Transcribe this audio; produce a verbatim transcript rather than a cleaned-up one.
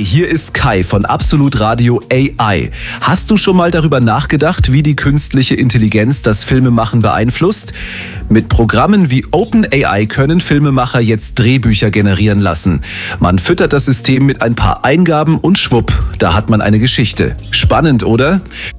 hier ist Kai von Absolut Radio A I. Hast du schon mal darüber nachgedacht, wie die künstliche Intelligenz das Filmemachen beeinflusst? Mit Programmen wie OpenAI können Filmemacher jetzt Drehbücher generieren lassen. Man füttert das System mit ein paar Eingaben und schwupp, da hat man eine Geschichte. Spannend, oder?